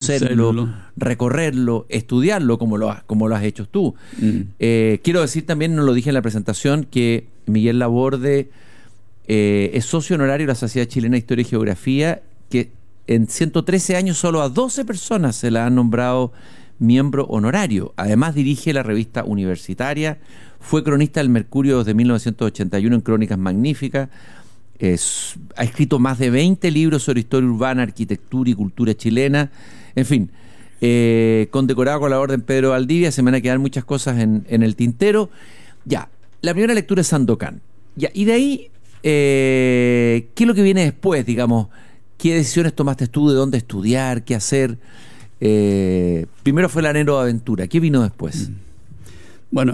conocerlo, recorrerlo, estudiarlo como lo has hecho tú. Quiero decir también, no lo dije en la presentación, que Miguel Laborde es socio honorario de la Sociedad Chilena de Historia y Geografía, que en 113 años solo a 12 personas se la han nombrado miembro honorario. Además dirige la revista universitaria, fue cronista del Mercurio desde 1981 en Crónicas Magníficas, ha escrito más de 20 libros sobre historia urbana, arquitectura y cultura chilena, en fin, condecorado con la Orden Pedro Valdivia. Se me van a quedar muchas cosas en el tintero. Ya, la primera lectura es Sandokan. Ya, y de ahí, ¿qué es lo que viene después, digamos? ¿Qué decisiones tomaste tú? ¿De dónde estudiar? ¿Qué hacer? Primero fue el anhelo de aventura. ¿Qué vino después? Bueno,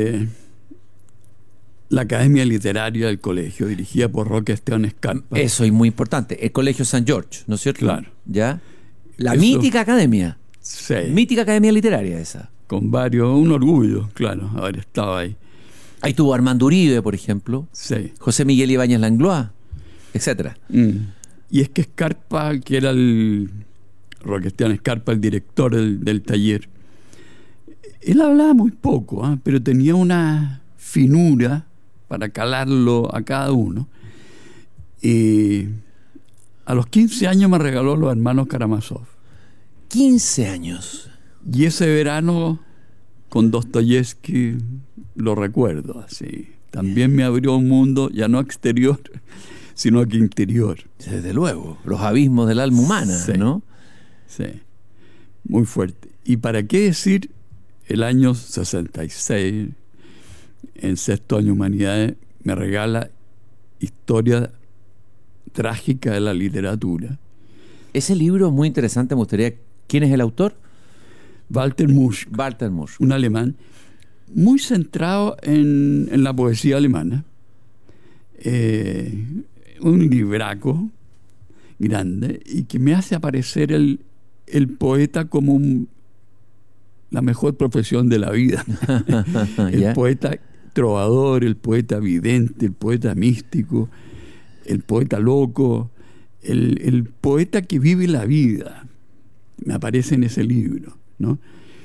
la Academia Literaria del colegio, dirigida por Roque Esteban Escarpa. Eso es muy importante. El Colegio San George, ¿no es cierto? Claro. ¿Ya? La mítica academia. Sí. Mítica academia literaria esa. Con varios, un orgullo, claro, haber estado ahí. Ahí estuvo Armando Uribe, por ejemplo. Sí. José Miguel Ibáñez Langlois, etcétera. Y es que Escarpa, que era Roque Esteban Escarpa, el director del taller, él hablaba muy poco, pero tenía una finura para calarlo a cada uno. Y a los 15 años me regaló Los Hermanos Karamazov. 15 años. Y ese verano con Dostoyevsky lo recuerdo así. También me abrió un mundo, ya no exterior, sino que interior. Desde luego, los abismos del alma humana, sí, ¿no? Sí, muy fuerte. ¿Y para qué decir el año 66, en sexto año de Humanidades, me regala Historia Trágica de la Literatura? Ese libro es muy interesante, me gustaría... ¿Quién es el autor? Walter Musch. Walter Musch. Un alemán muy centrado en la poesía alemana. Un libraco grande y que me hace aparecer el poeta como la mejor profesión de la vida. El poeta trovador, el poeta vidente, el poeta místico, el poeta loco, el poeta que vive la vida. Me aparece en ese libro, ¿no?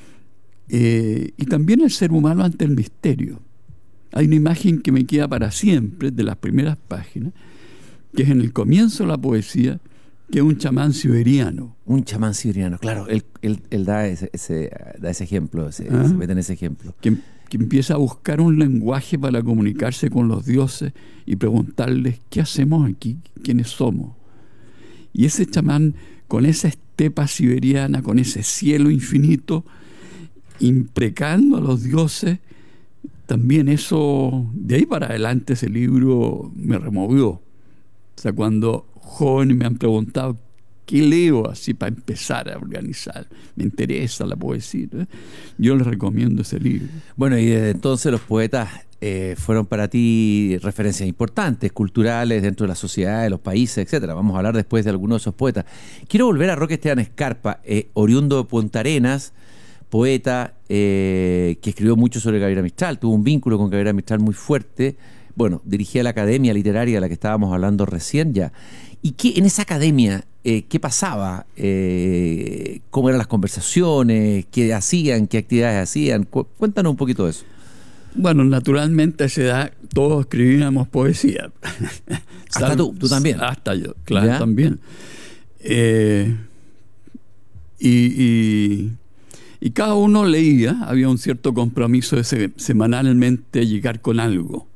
Y también el ser humano ante el misterio. Hay una imagen que me queda para siempre de las primeras páginas, que es en el comienzo de la poesía, que es un chamán siberiano. Un chamán siberiano, claro. Él da ese ejemplo, se mete en ese ejemplo. Que empieza a buscar un lenguaje para comunicarse con los dioses y preguntarles ¿qué hacemos aquí? ¿Quiénes somos? Y ese chamán, con esa estepa siberiana, con ese cielo infinito, imprecando a los dioses, también eso, de ahí para adelante ese libro me removió. O sea, cuando jóvenes me han preguntado ¿qué leo así para empezar a organizar? Me interesa la poesía, ¿eh? Yo les recomiendo ese libro. Bueno, y desde entonces los poetas fueron para ti referencias importantes, culturales dentro de la sociedad, de los países, etcétera. Vamos a hablar después de algunos de esos poetas. Quiero volver a Roque Esteban Escarpa, oriundo de Punta Arenas, poeta que escribió mucho sobre Gabriela Mistral, tuvo un vínculo con Gabriela Mistral muy fuerte. Bueno, dirigía la Academia Literaria de la que estábamos hablando recién ya. ¿Y qué en esa academia, qué pasaba? ¿Cómo eran las conversaciones? ¿Qué hacían? ¿Qué actividades hacían? Cuéntanos un poquito de eso. Bueno, naturalmente a esa edad todos escribíamos poesía. ¿Hasta tú también? Hasta yo, claro, ¿ya? También. Y cada uno leía, había un cierto compromiso de semanalmente llegar con algo.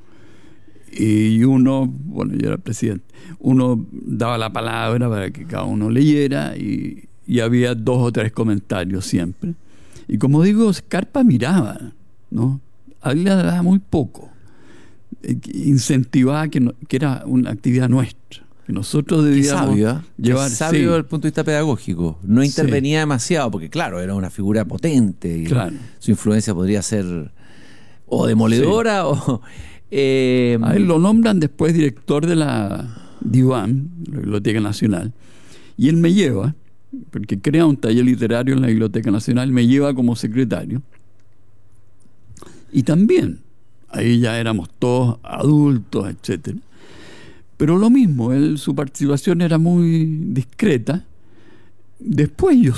Y uno, bueno, yo era el presidente, uno daba la palabra para que cada uno leyera y había 2 o 3 comentarios siempre. Y como digo, Escarpa miraba, ¿no? A él le daba muy poco. Incentivaba que era una actividad nuestra, que nosotros debíamos llevar. Sabio desde el punto de vista pedagógico. No intervenía demasiado, porque claro, era una figura potente y su influencia podría ser o demoledora o... a él lo nombran después director de la Diwan, la Biblioteca Nacional, y él me lleva, porque crea un taller literario en la Biblioteca Nacional, me lleva como secretario. Y también, ahí ya éramos todos adultos, etcétera. Pero lo mismo, su participación era muy discreta. Después yo